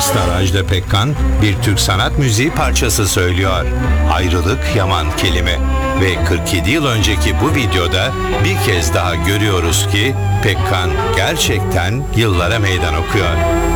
Megastar Ajda Pekkan bir Türk sanat müziği parçası söylüyor. Ayrılık yaman kelime. Ve 47 yıl önceki bu videoda bir kez daha görüyoruz ki Pekkan gerçekten yıllara meydan okuyor.